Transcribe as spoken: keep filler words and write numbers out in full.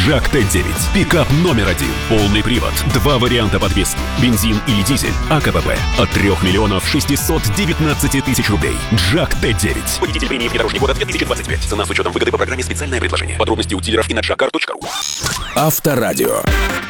Джак Т девять. Пикап номер один. Полный привод. Два варианта подвески. Бензин или дизель. АКБП. От трех миллионов шестисот девятнадцати тысяч рублей. Джак Т девять. Водитель премии внедорожник года две тысячи двадцать пять. Цена с учетом выгоды по программе «Специальное предложение». Подробности у дилеров и на джакар точка ру. Авторадио.